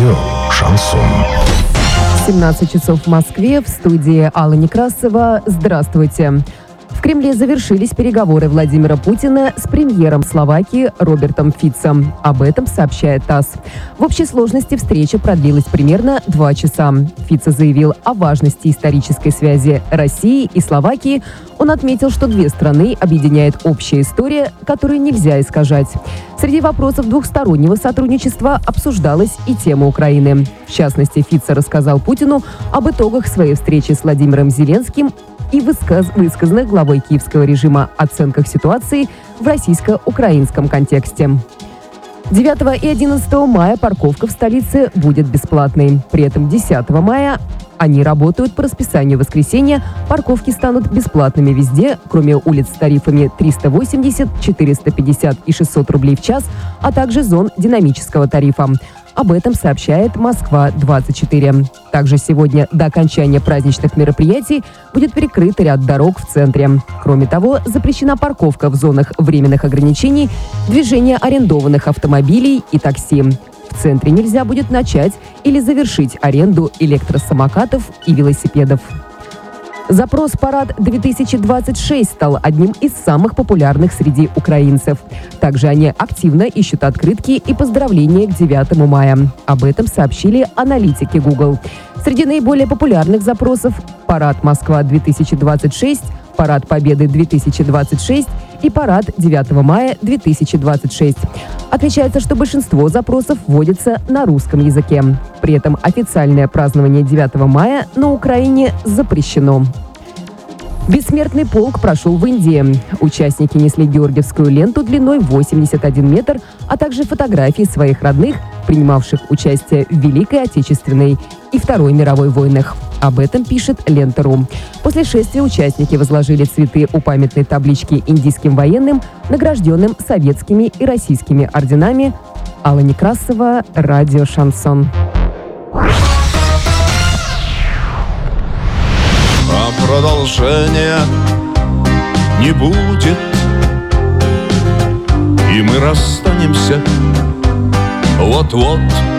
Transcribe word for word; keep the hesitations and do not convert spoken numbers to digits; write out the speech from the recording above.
Радио «Шансон». семнадцать часов в Москве, в студии Алла Некрасова. Здравствуйте. В Кремле завершились переговоры Владимира Путина с премьером Словакии Робертом Фицом. Об этом сообщает ТАСС. В общей сложности встреча продлилась примерно два часа. Фицо заявил о важности исторической связи России и Словакии. Он отметил, что две страны объединяет общая история, которую нельзя искажать. Среди вопросов двухстороннего сотрудничества обсуждалась и тема Украины. В частности, Фицо рассказал Путину об итогах своей встречи с Владимиром Зеленским и высказ... высказанных главой киевского режима оценках ситуации в российско-украинском контексте. девятого и одиннадцатого мая парковка в столице будет бесплатной. При этом десятого мая они работают по расписанию воскресенья. Парковки станут бесплатными везде, кроме улиц с тарифами триста восемьдесят, четыреста пятьдесят и шестьсот рублей в час, а также зон динамического тарифа. Об этом сообщает Москва двадцать четыре. Также сегодня до окончания праздничных мероприятий будет перекрыт ряд дорог в центре. Кроме того, запрещена парковка в зонах временных ограничений, движение арендованных автомобилей и такси. В центре нельзя будет начать или завершить аренду электросамокатов и велосипедов. Запрос «Парад-две тысячи двадцать шесть» стал одним из самых популярных среди украинцев. Также они активно ищут открытки и поздравления к девятому мая. Об этом сообщили аналитики Google. Среди наиболее популярных запросов «Парад Москва-две тысячи двадцать шесть», «Парад Победы-две тысячи двадцать шесть» и «Парад девятого мая-две тысячи двадцать шесть». Отмечается, что большинство запросов вводится на русском языке. При этом официальное празднование девятого мая на Украине запрещено. Бессмертный полк прошел в Индии. Участники несли георгиевскую ленту длиной восемьдесят один метр, а также фотографии своих родных, принимавших участие в Великой Отечественной и Второй мировой войнах. Об этом пишет Лента точка ру. После шествия участники возложили цветы у памятной таблички индийским военным, награжденным советскими и российскими орденами. Алла Некрасова, Радио «Шансон». А продолжения не будет, и мы расстанемся вот-вот.